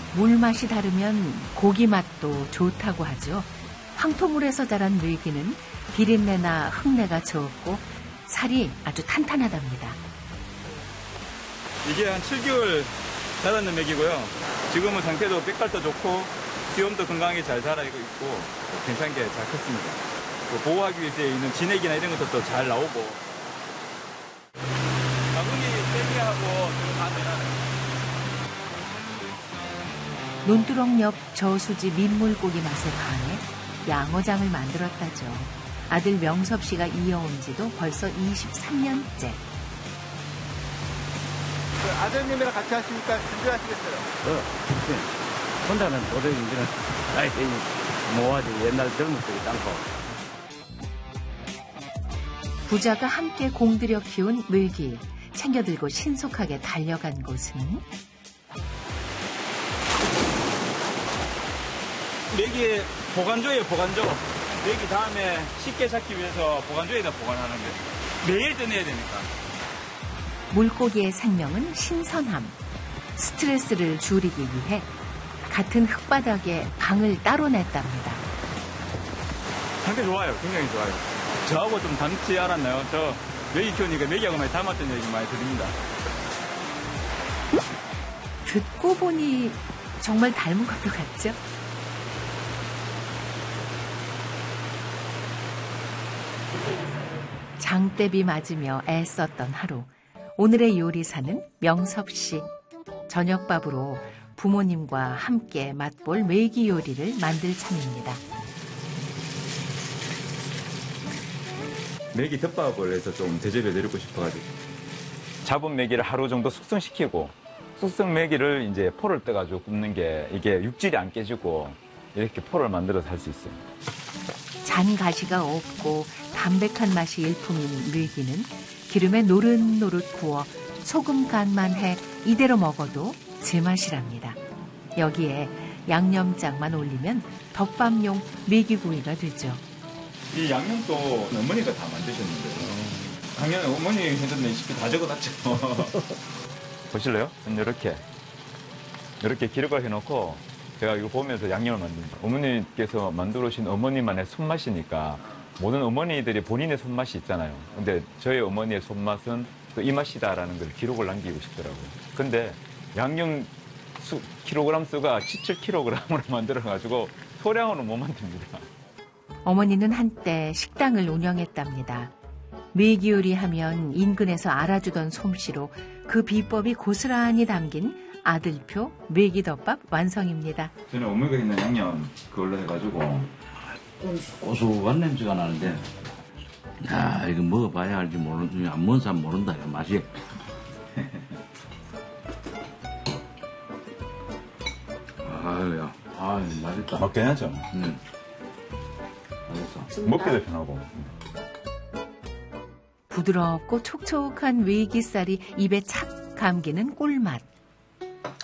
물맛이 다르면 고기 맛도 좋다고 하죠. 황토물에서 자란 물기는 비린내나 흙내가 적고 살이 아주 탄탄하답니다. 이게 한 7개월 자랐는 맥이고요. 지금은 상태도 빛깔도 좋고 수염도 건강하게 잘 자라고 있고 괜찮게 잘 컸습니다. 보호하기 위해서 있는 진액이나 이런 것도 잘 나오고 가공이 세미하고 좀 다 되나요? 논두렁 옆 저수지 민물고기 맛에 반해 양어장을 만들었다죠. 아들 명섭 씨가 이어온 지도 벌써 23년째. 아드님이랑 같이 하시니까 준비하시겠어요? 네. 혼자는 도저히 이제는 뭐하지 옛날 젊은이들이 않고. 부자가 함께 공들여 키운 물기. 챙겨들고 신속하게 달려간 곳은 맥이 보관조예요, 보관조. 맥이 다음에 쉽게 잡기 위해서 보관조에다 보관하는 거예요. 매일 떠내야 되니까. 물고기의 생명은 신선함. 스트레스를 줄이기 위해 같은 흙바닥에 방을 따로 냈답니다. 상태 좋아요. 굉장히 좋아요. 저하고 좀 닮지 않았나요? 저 메기 키우니까 메기하고 많이 닮았던 얘기 많이 들립니다. 듣고 보니 정말 닮은 것도 같죠? 장대비 맞으며 애썼던 하루. 오늘의 요리사는 명섭 씨. 저녁밥으로 부모님과 함께 맛볼 메기 요리를 만들 참입니다. 메기 덮밥을 해서 좀 대접해 드리고 싶어가지고. 잡은 메기를 하루 정도 숙성시키고 숙성 메기를 이제 포를 떠가지고 굽는 게 이게 육질이 안 깨지고 이렇게 포를 만들어서 할 수 있어요. 잔 가시가 없고 담백한 맛이 일품인 물기는 기름에 노릇노릇 구워 소금 간만 해 이대로 먹어도 제맛이랍니다. 여기에 양념장만 올리면 덮밥용 메기구이가 되죠. 이 양념도 어머니가 다 만드셨는데요. 당연히 어머니 해준 레시피 다 적어놨죠. 보실래요? 이렇게 기록을 해놓고 제가 이거 보면서 양념을 만듭니다. 어머니께서 만들어 오신 어머니만의 손맛이니까 모든 어머니들이 본인의 손맛이 있잖아요. 근데 저희 어머니의 손맛은 또 이 맛이다라는 걸 기록을 남기고 싶더라고요. 근데 양념 킬로그램 수가 17kg으로 만들어가지고 소량으로 못 만듭니다. 어머니는 한때 식당을 운영했답니다. 메기 요리하면 인근에서 알아주던 솜씨로 그 비법이 고스란히 담긴 아들표 메기덮밥 완성입니다. 저는 어머니가 있는 양념 그걸로 해가지고 고소한 냄새가 나는데, 야, 이거 먹어봐야 알지 모르는, 안 먹은 사람 모른다, 이 맛이. 아유야, 아유, 맛있다. 먹긴 하죠. 맛있어. 먹기도 편하고. 부드럽고 촉촉한 메기살이 입에 착 감기는 꿀맛.